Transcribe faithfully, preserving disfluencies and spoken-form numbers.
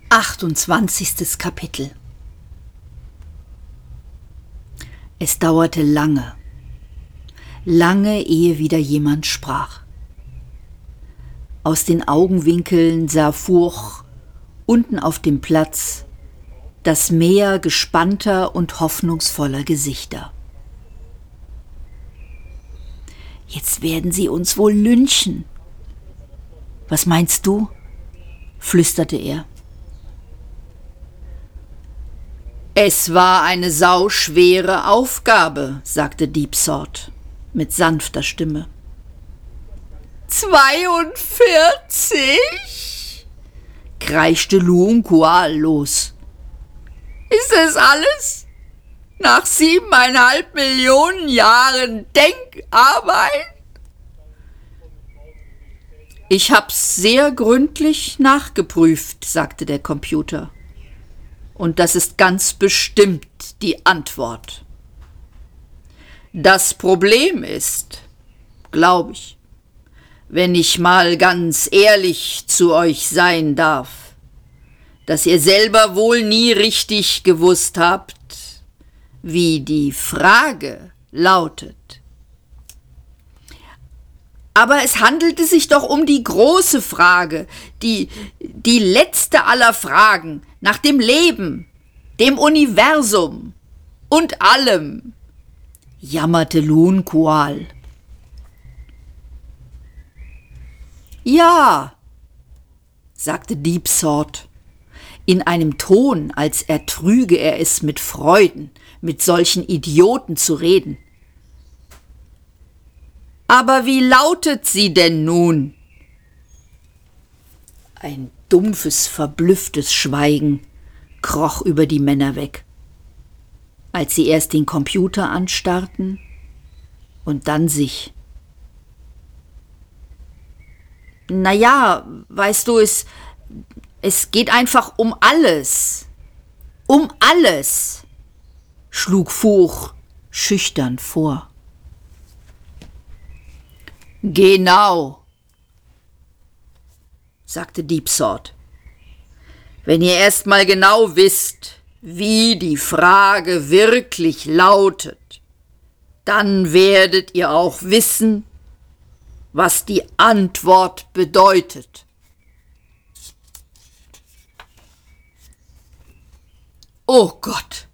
achtundzwanzigstes Kapitel. Es dauerte lange, lange, ehe wieder jemand sprach. Aus den Augenwinkeln sah Furch unten auf dem Platz das Meer gespannter und hoffnungsvoller Gesichter. »Jetzt werden sie uns wohl lynchen.« »Was meinst du?« flüsterte er. »Es war eine sauschwere Aufgabe«, sagte Deep Sword mit sanfter Stimme. »zweiundvierzig?« kreischte Luong Qual los. »Ist es alles? Nach siebeneinhalb Millionen Jahren Denkarbeit?« »Ich hab's sehr gründlich nachgeprüft«, sagte der Computer. »Und das ist ganz bestimmt die Antwort. Das Problem ist, glaube ich, wenn ich mal ganz ehrlich zu euch sein darf, dass ihr selber wohl nie richtig gewusst habt, wie die Frage lautet. Aber es handelte sich doch um die große Frage, die, die letzte aller Fragen, nach dem Leben, dem Universum und allem«, jammerte Luong Qual. »Ja«, sagte Deep Sword, in einem Ton, als ertrüge er es mit Freuden, mit solchen Idioten zu reden. »Aber wie lautet sie denn nun?« Ein dumpfes, verblüfftes Schweigen kroch über die Männer weg, als sie erst den Computer anstarrten und dann sich. »Na ja, weißt du, es, es geht einfach um alles. Um alles«, schlug Furch schüchtern vor. »Genau«, sagte Deep Sword. »Wenn ihr erst mal genau wisst, wie die Frage wirklich lautet, dann werdet ihr auch wissen, was die Antwort bedeutet.« »Oh Gott«,